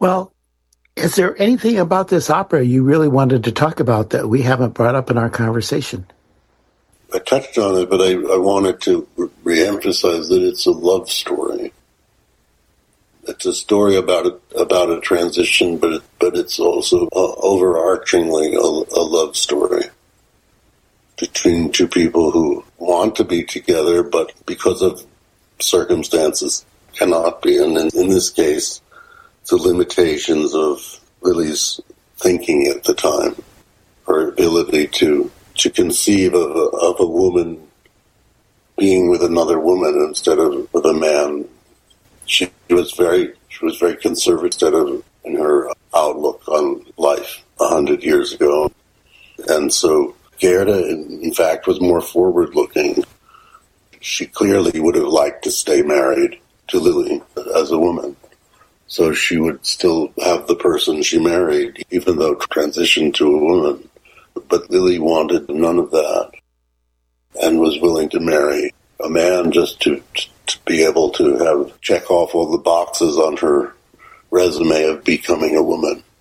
Well, is there anything about this opera you really wanted to talk about that we haven't brought up in our conversation? I touched on it, but I wanted to reemphasize that it's a love story. It's a story about a transition, but it's also overarchingly a love story between two people who want to be together, but because of circumstances cannot be. And in this case, the limitations of Lily's thinking at the time, her ability to conceive of a woman being with another woman instead of with a man. She was very conservative in her outlook on life 100 years ago. And so Gerda, in fact, was more forward-looking. She clearly would have liked to stay married to Lily as a woman. So she would still have the person she married, even though transitioned to a woman. But Lily wanted none of that and was willing to marry a man just to be able to check off all the boxes on her resume of becoming a woman.